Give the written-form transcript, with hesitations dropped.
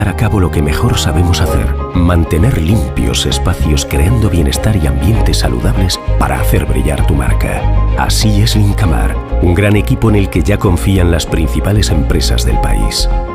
a cabo lo que mejor sabemos hacer: mantener limpios espacios creando bienestar y ambientes saludables para hacer brillar tu marca. Así es Lincamar, un gran equipo en el que ya confían las principales empresas del país.